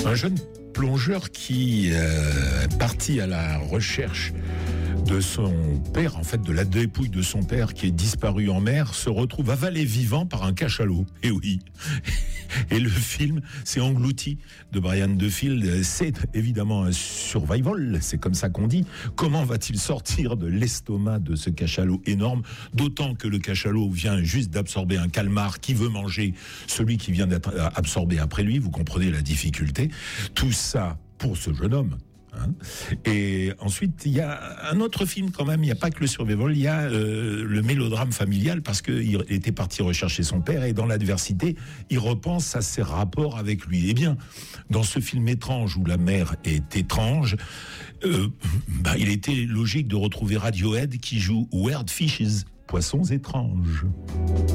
Un jeune plongeur qui est parti à la recherche de son père, en fait de la dépouille de son père qui est disparu en mer, se retrouve avalé vivant par un cachalot. Et oui. Et le film, c'est Englouti de Brian De Field. C'est évidemment un survival, c'est comme ça qu'on dit. Comment va-t-il sortir de l'estomac de ce cachalot énorme? D'autant que le cachalot vient juste d'absorber un calmar qui veut manger celui qui vient d'être absorbé après lui. Vous comprenez la difficulté. Tout ça pour ce jeune homme. Et ensuite, il y a un autre film quand même, il n'y a pas que le survival, il y a le mélodrame familial, parce qu'il était parti rechercher son père et dans l'adversité, il repense à ses rapports avec lui. Eh bien, dans ce film étrange où la mère est étrange, il était logique de retrouver Radiohead qui joue Weird Fishes, poissons étranges.